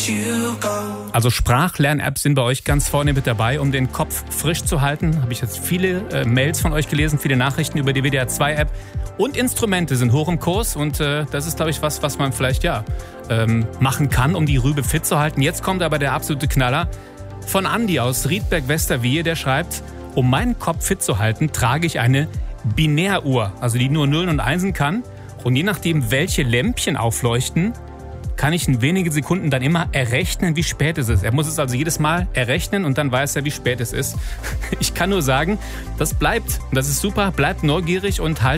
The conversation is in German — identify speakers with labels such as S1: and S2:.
S1: Also Sprachlern-Apps sind bei euch ganz vorne mit dabei, um den Kopf frisch zu halten. Habe ich jetzt viele Mails von euch gelesen, viele Nachrichten über die WDR 2-App. Und Instrumente sind hoch im Kurs und das ist, glaube ich, was man vielleicht machen kann, um die Rübe fit zu halten. Jetzt kommt aber der absolute Knaller von Andi aus Riedberg-Westerwiehe, der schreibt: Um meinen Kopf fit zu halten, trage ich eine Binäruhr, also die nur Nullen und Einsen kann. Und je nachdem, welche Lämpchen aufleuchten, kann ich in wenigen Sekunden dann immer errechnen, wie spät es ist. Er muss es also jedes Mal errechnen und dann weiß er, wie spät es ist. Ich kann nur sagen, das bleibt. Und das ist super. Bleibt neugierig und halt